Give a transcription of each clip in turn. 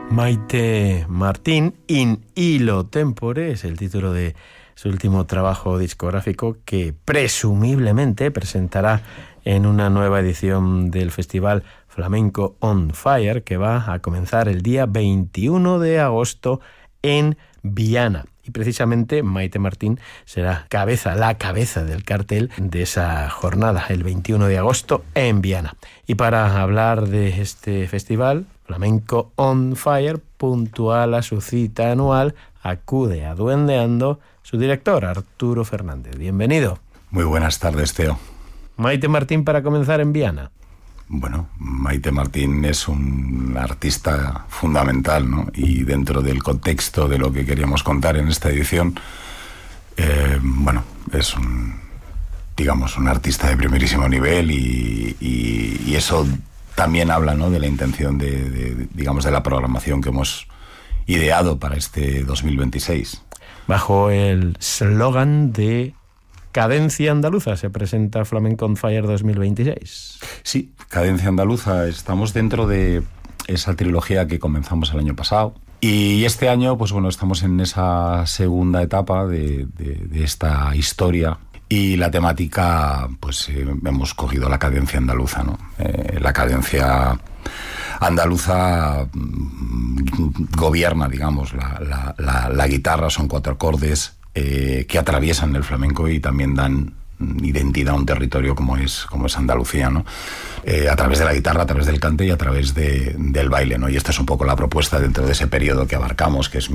Maite Martín, In Illo Tempore, es el título de su último trabajo discográfico que presumiblemente presentará en una nueva edición del Festival Flamenco on Fire, que va a comenzar el día 21 de agosto en Viana. Y precisamente Maite Martín será la cabeza del cartel de esa jornada, el 21 de agosto en Viana. Y para hablar de este festival, Flamenco on Fire, puntual a su cita anual, acude a Duendeando su director, Arturo Fernández. Bienvenido. Muy buenas tardes, Teo. Maite Martín para comenzar en Viana. Bueno, Maite Martín es un artista fundamental, ¿no? Y dentro del contexto de lo que queríamos contar en esta edición, es un artista de primerísimo nivel y eso también habla, ¿no?, de la intención de la programación que hemos ideado para este 2026. Bajo el slogan de Cadencia Andaluza se presenta Flamenco on Fire 2026. Sí, Cadencia Andaluza. Estamos dentro de esa trilogía que comenzamos el año pasado. Y este año, estamos en esa segunda etapa de esta historia. Y la temática, hemos cogido la cadencia andaluza, ¿no? La cadencia andaluza gobierna, digamos, la guitarra, son 4 acordes que atraviesan el flamenco y también dan identidad a un territorio como es Andalucía, ¿no? A través de la guitarra, a través del cante y a través del baile, ¿no? Y esta es un poco la propuesta dentro de ese periodo que abarcamos, que es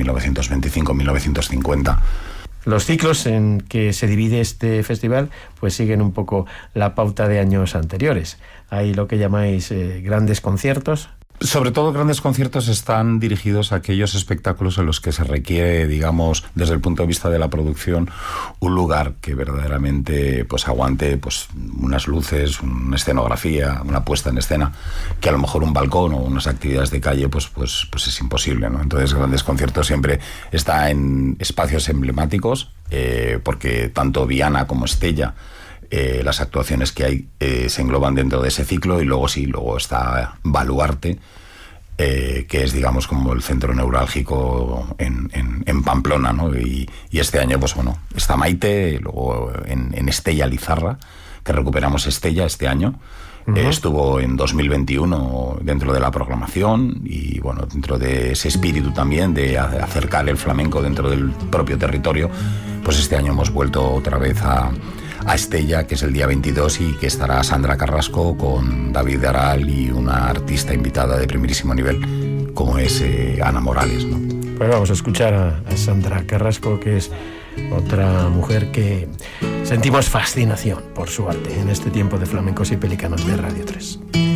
1925-1950. Los ciclos en que se divide este festival siguen un poco la pauta de años anteriores. Hay lo que llamáis grandes conciertos. Sobre todo grandes conciertos están dirigidos a aquellos espectáculos en los que se requiere, digamos, desde el punto de vista de la producción, un lugar que verdaderamente aguante unas luces, una escenografía, una puesta en escena, que a lo mejor un balcón o unas actividades de calle pues es imposible, ¿no? Entonces grandes conciertos siempre está en espacios emblemáticos, porque tanto Viana como Estella, las actuaciones que hay se engloban dentro de ese ciclo, y luego está Baluarte, que es, digamos, como el centro neurálgico en Pamplona, ¿no? Y este año está Maite, luego en Estella Lizarra, que recuperamos Estella este año. Uh-huh. Estuvo en 2021 dentro de la programación y dentro de ese espíritu también de acercar el flamenco dentro del propio territorio, este año hemos vuelto otra vez a Estella, que es el día 22, y que estará Sandra Carrasco con David de Aral y una artista invitada de primerísimo nivel como es Ana Morales, ¿no? Pues vamos a escuchar a Sandra Carrasco, que es otra mujer que sentimos fascinación por su arte en este tiempo de Flamencos y Pelícanos de Radio 3.